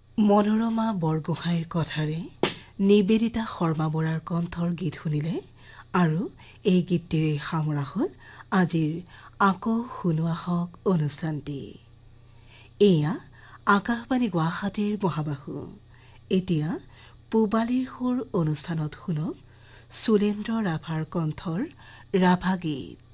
মনোৰমা বৰগোহাঁইৰ কথাৰে নিবেদিতা শৰ্মা বৰাৰ কণ্ঠৰ গীত শুনিলে আৰু এই গীতটিৰে সামৰা হ'ল আজিৰ আকৌ শুনোৱা হওক অনুষ্ঠানটি। এয়া আকাশবাণী গুৱাহাটীৰ মহাবাহু। এতিয়া পূবালীৰ সুৰ অনুষ্ঠানত শুনক সুৰেন্দ্ৰ ৰাভাৰ কণ্ঠৰ ৰাভা গীত।